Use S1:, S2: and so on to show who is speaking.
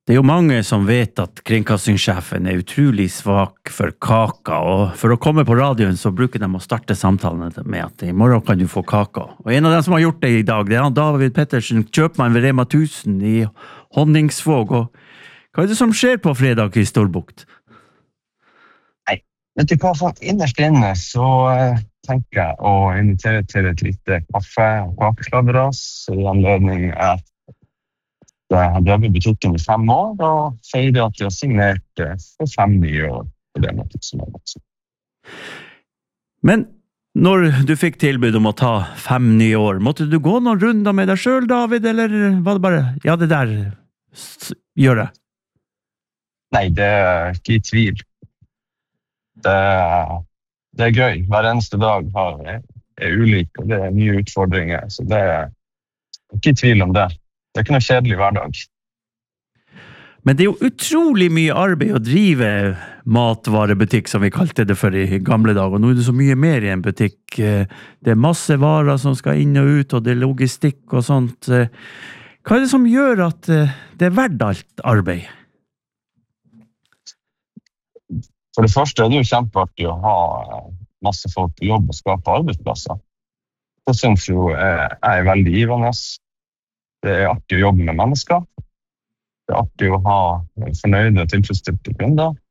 S1: Det jo mange som vet at kringkastingssjefen utrolig svak for kaka, og for å komme på radioen så bruker de å starte samtalene med at i morgen kan du få kaka. Og en av dem som har gjort det i dag, det han David Pettersen, kjøpmann ved Rema 1000 i Honningsvåg. Og hva det som skjer på fredag i Storbukt?
S2: Nei, vet du hva, for innerst inne så tenker jeg å invitere til et lite kaffe- og kakesladderas i anledning at jeg har drevet butikken i 5 år, og feirer at jeg har signert for 5 nye år på det måte som jeg også.
S1: Men når du fikk tilbud om å ta 5 nye år, måtte du gå noen runder med deg selv, David, eller var det bare, ja, det der gjør jeg?
S2: Nei, det ikke i tvil. Det gøy. Hver eneste dag ulik, og det nye utfordringer, så det ikke i tvil om det. Det ikke noe kjedelig hverdag.
S1: Men det jo utrolig mye arbeid å drive matvarebutikk, som vi kalte det for i gamle dager, og nå det så mye mer i en butikk. Det masse varer som skal inn og ut, og det logistikk og sånt. Hva det som gjør at det verdt alt arbeid?
S2: For det første det jo kjempeartig å ha masse folk på jobb og skape arbeidsplasser. Det synes jo jeg veldig givende. Det artig å jobbe med mennesker. Det artig å ha fornøyde og tilfredsstilte kunder.